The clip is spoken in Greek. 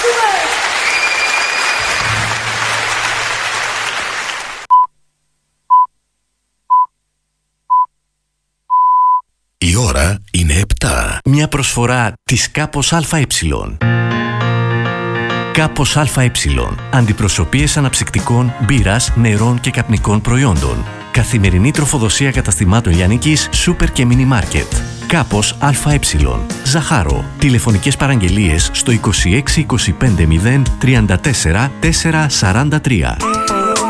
Η ώρα είναι 7. Μια προσφορά της Κάπος ΑΕ. Κάπος ΑΕ. Αντιπροσωπείες αναψυκτικών, μπύρας, νερών και καπνικών προϊόντων. Καθημερινή τροφοδοσία καταστημάτων λιανικής, σούπερ και μίνι μάρκετ. Κάπος ΑΕ. Ζαχάρο. Τηλεφωνικές παραγγελίες στο 26 25 0 34 443.